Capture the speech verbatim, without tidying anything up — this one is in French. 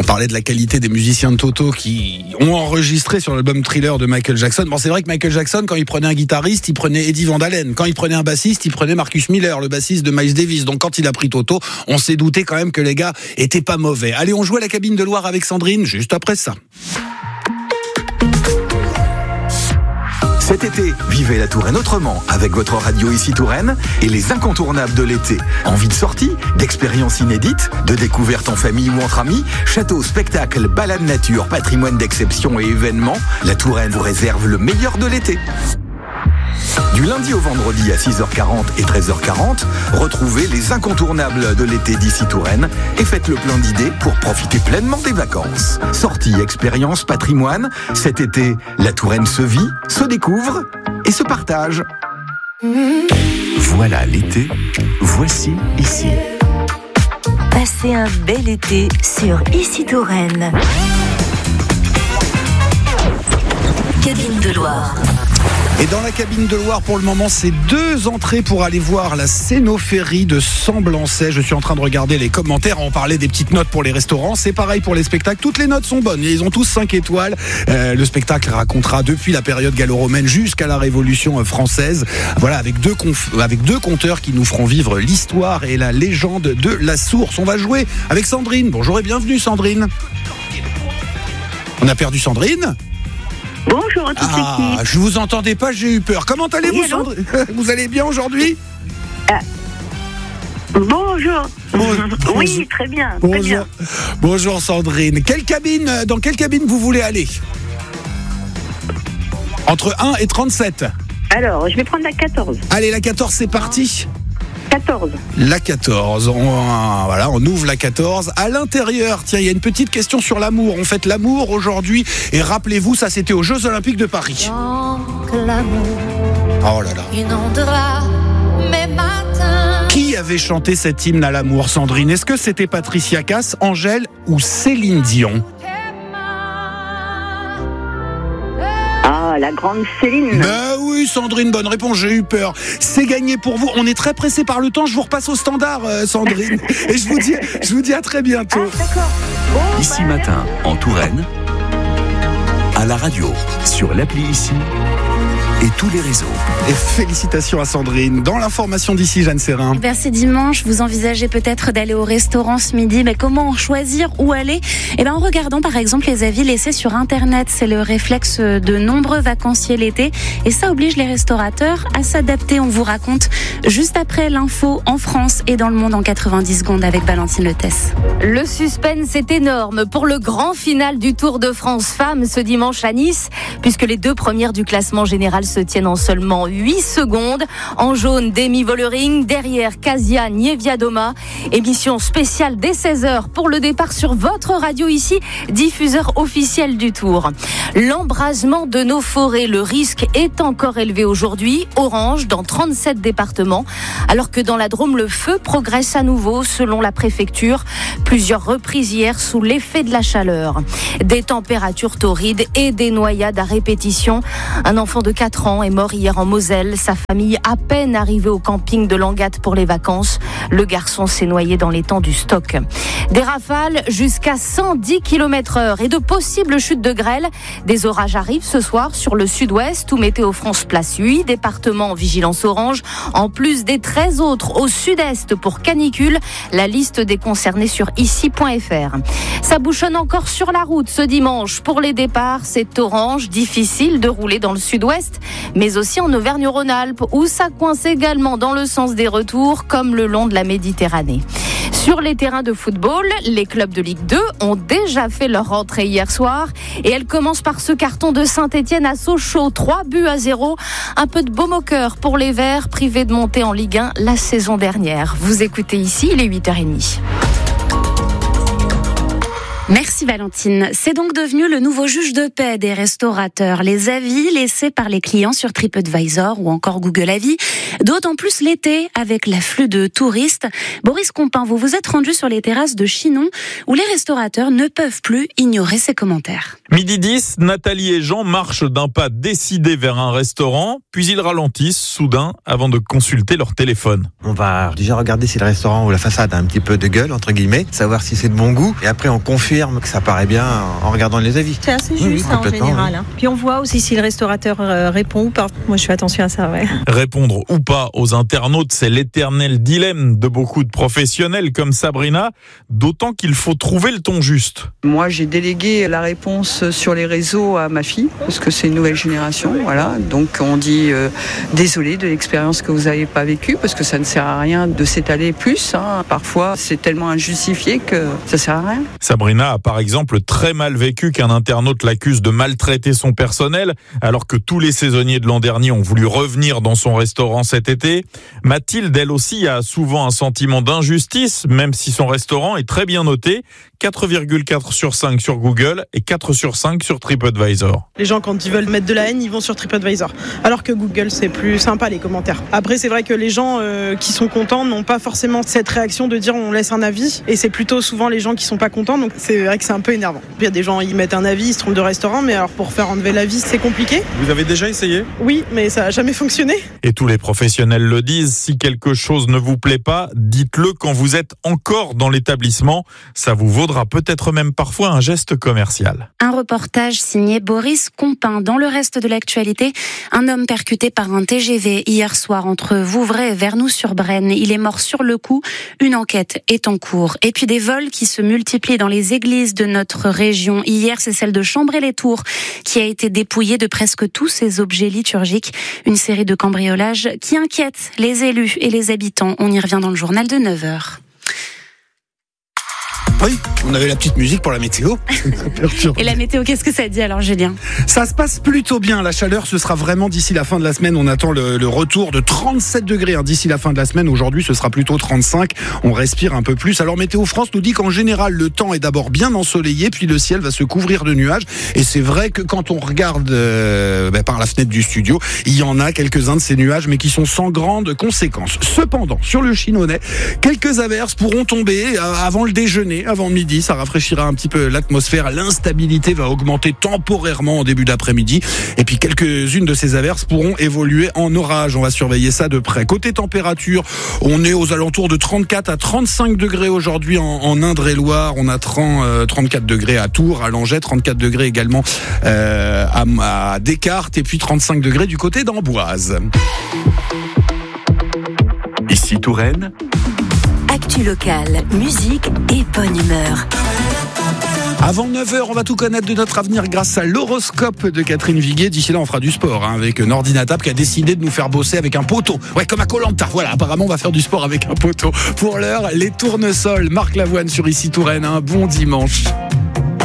On parlait de la qualité des musiciens de Toto qui ont enregistré sur l'album Thriller de Michael Jackson. Bon, c'est vrai que Michael Jackson, quand il prenait un guitariste, il prenait Eddie Van Halen. Quand il prenait un bassiste, il prenait Marcus Miller, le bassiste de Miles Davis. Donc quand il a pris Toto, on s'est douté quand même que les gars étaient pas mauvais. Allez, on joue à la cabine de Loire avec Sandrine, juste après ça. Cet été, vivez la Touraine autrement avec votre radio ici Touraine et les incontournables de l'été. Envie de sortie, d'expériences inédites, de découvertes en famille ou entre amis, châteaux, spectacles, balades nature, patrimoine d'exception et événements, la Touraine vous réserve le meilleur de l'été. Du lundi au vendredi à six heures quarante et treize heures quarante, retrouvez les incontournables de l'été d'ici Touraine et faites le plein d'idées pour profiter pleinement des vacances. Sorties, expériences, patrimoine, cet été, la Touraine se vit, se découvre et se partage. Voilà l'été, voici ici. Passez un bel été sur Ici Touraine. Cabine de Loire. Et dans la cabine de Loire, pour le moment, c'est deux entrées pour aller voir la Cénophérie de Semblançay. Je suis en train de regarder les commentaires. On parlait des petites notes pour les restaurants. C'est pareil pour les spectacles. Toutes les notes sont bonnes. Ils ont tous cinq étoiles. Euh, le spectacle racontera depuis la période gallo-romaine jusqu'à la Révolution française. Voilà, avec deux, conf... avec deux conteurs qui nous feront vivre l'histoire et la légende de la Source. On va jouer avec Sandrine. Bonjour et bienvenue, Sandrine. On a perdu Sandrine ? Bonjour à toute ah, l'équipe. Je vous entendais pas, j'ai eu peur. Comment allez-vous, oui, Sandrine ? Vous allez bien aujourd'hui ? euh, Bonjour. Bonjour. Oui, très bien, Bonjour. très bien. Bonjour Sandrine. Quelle cabine, dans quelle cabine vous voulez aller ? Entre un et trente-sept. Alors, je vais prendre la quatorze. Allez, la quatorze, c'est parti. quatorze. La quatorze, on, voilà, on ouvre la quatorze. À l'intérieur, tiens, il y a une petite question sur l'amour. On fête l'amour aujourd'hui. Et rappelez-vous, ça c'était aux Jeux Olympiques de Paris. Oh là là. Inondera mes matins. Qui avait chanté cet hymne à l'amour, Sandrine ? Est-ce que c'était Patricia Cass, Angèle ou Céline Dion ? Ah, la grande Céline. Bah oui, Sandrine, bonne réponse, j'ai eu peur. C'est gagné pour vous. On est très pressé par le temps. Je vous repasse au standard, euh, Sandrine. Et je vous dis, je vous dis à très bientôt. Ah, d'accord. Bon, Ici bah, matin, en Touraine, à la radio, sur l'appli Ici et tous les réseaux. Et félicitations à Sandrine. Dans l'information d'ici, Jeanne Serrin. Vers ces dimanches, vous envisagez peut-être d'aller au restaurant ce midi. Mais comment choisir où aller ? Eh bien, en regardant par exemple les avis laissés sur Internet. C'est le réflexe de nombreux vacanciers l'été. Et ça oblige les restaurateurs à s'adapter. On vous raconte juste après l'info en France et dans le monde en quatre-vingt-dix secondes avec Valentine Letesse. Le suspense est énorme pour le grand final du Tour de France Femmes ce dimanche à Nice, puisque les deux premières du classement général se tiennent en seulement huit secondes. En jaune, Demi Vollering, derrière Kasia Niewiadoma. Émission spéciale dès seize heures pour le départ sur votre radio ici, diffuseur officiel du Tour. L'embrasement de nos forêts, le risque est encore élevé aujourd'hui, orange dans trente-sept départements, alors que dans la Drôme, le feu progresse à nouveau selon la préfecture. Plusieurs reprises hier sous l'effet de la chaleur. Des températures torrides et des noyades à répétition. Un enfant de quatre ans est mort hier en Moselle. Sa famille à peine arrivée au camping de Langat pour les vacances. Le garçon s'est noyé dans l'étang du Stock. Des rafales jusqu'à cent dix kilomètres heure et de possibles chutes de grêle. Des orages arrivent ce soir sur le sud-ouest où Météo France place huit départements en vigilance orange, en plus des treize autres au sud-est pour canicule. La liste des concernés sur ici point f r. Ça bouchonne encore sur la route ce dimanche. Pour les départs, c'est orange, difficile de rouler dans le sud-ouest, mais aussi en Auvergne-Rhône-Alpes où ça coince également dans le sens des retours comme le long de la Méditerranée. Sur les terrains de football, les clubs de Ligue deux ont déjà fait leur rentrée hier soir et elle commence par ce carton de Saint-Etienne à Sochaux, trois buts à zéro. Un peu de baume au cœur pour les Verts, privés de monter en Ligue un la saison dernière. Vous écoutez ici, il est huit heures trente. Merci Valentine. C'est donc devenu le nouveau juge de paix des restaurateurs. Les avis laissés par les clients sur TripAdvisor ou encore Google Avis. D'autant plus l'été avec l'afflux de touristes. Boris Compin, vous vous êtes rendu sur les terrasses de Chinon où les restaurateurs ne peuvent plus ignorer ces commentaires. Midi dix, Nathalie et Jean marchent d'un pas décidé vers un restaurant, puis ils ralentissent soudain avant de consulter leur téléphone. On va déjà regarder si le restaurant ou la façade a un petit peu de gueule, entre guillemets, savoir si c'est de bon goût, et après on confirme confirme que ça paraît bien en regardant les avis. C'est assez juste oui, oui, hein, en général. Hein. Puis on voit aussi si le restaurateur euh, répond ou pas. Moi je fais attention à ça, ouais. Répondre ou pas aux internautes, c'est l'éternel dilemme de beaucoup de professionnels comme Sabrina, d'autant qu'il faut trouver le ton juste. Moi j'ai délégué la réponse sur les réseaux à ma fille, parce que c'est une nouvelle génération, voilà. Donc on dit euh, désolé de l'expérience que vous n'avez pas vécue, parce que ça ne sert à rien de s'étaler plus. Hein. Parfois c'est tellement injustifié que ça sert à rien. Sabrina a par exemple très mal vécu qu'un internaute l'accuse de maltraiter son personnel, alors que tous les saisonniers de l'an dernier ont voulu revenir dans son restaurant cet été. Mathilde, elle aussi, a souvent un sentiment d'injustice, même si son restaurant est très bien noté. quatre virgule quatre sur cinq sur Google et quatre sur cinq sur TripAdvisor. Les gens, quand ils veulent mettre de la haine, ils vont sur TripAdvisor. Alors que Google, c'est plus sympa les commentaires. Après, c'est vrai que les gens euh, qui sont contents n'ont pas forcément cette réaction de dire on laisse un avis. Et c'est plutôt souvent les gens qui sont pas contents. Donc c'est vrai que c'est un peu énervant. Il y a des gens, ils mettent un avis, ils se trompent de restaurant. Mais alors pour faire enlever l'avis, c'est compliqué. Vous avez déjà essayé ? Oui, mais ça n'a jamais fonctionné. Et tous les professionnels le disent, si quelque chose ne vous plaît pas, dites-le quand vous êtes encore dans l'établissement. Ça vous vaudra peut-être même parfois un geste commercial. Un reportage signé Boris Compin. Dans le reste de l'actualité, un homme percuté par un T G V hier soir entre Vouvray et Vernoux-sur-Brenne. Il est mort sur le coup. Une enquête est en cours. Et puis des vols qui se multiplient dans les églises de notre région. Hier, c'est celle de Chambray-les-Tours qui a été dépouillée de presque tous ses objets liturgiques. Une série de cambriolages qui inquiète les élus et les habitants. On y revient dans le journal de neuf heures. Oui, on avait la petite musique pour la météo. Et la météo, qu'est-ce que ça dit alors, Julien ? Ça se passe plutôt bien. La chaleur, ce sera vraiment d'ici la fin de la semaine. On attend le, le retour de trente-sept degrés hein, d'ici la fin de la semaine. Aujourd'hui, ce sera plutôt trente-cinq. On respire un peu plus. Alors, Météo France nous dit qu'en général, le temps est d'abord bien ensoleillé, puis le ciel va se couvrir de nuages. Et c'est vrai que quand on regarde euh, bah, par la fenêtre du studio, il y en a quelques-uns de ces nuages, mais qui sont sans grande conséquence. Cependant, sur le Chinonais, quelques averses pourront tomber euh, avant le déjeuner. Avant midi, ça rafraîchira un petit peu l'atmosphère. L'instabilité va augmenter temporairement en début d'après-midi. Et puis quelques-unes de ces averses pourront évoluer en orage. On va surveiller ça de près. Côté température, on est aux alentours de trente-quatre à trente-cinq degrés aujourd'hui en, en Indre-et-Loire. On a trente, euh, trente-quatre degrés à Tours, à Langeais, trente-quatre degrés également euh, à, à Descartes et puis trente-cinq degrés du côté d'Amboise. Ici Touraine. Actu locale, musique et bonne humeur. Avant neuf heures, on va tout connaître de notre avenir grâce à l'horoscope de Catherine Viguier. D'ici là, on fera du sport hein, avec Nordinatap qui a décidé de nous faire bosser avec un poteau. Ouais, comme à Koh-Lanta. Voilà, apparemment, on va faire du sport avec un poteau. Pour l'heure, les tournesols. Marc Lavoine sur Ici Touraine. Un bon dimanche.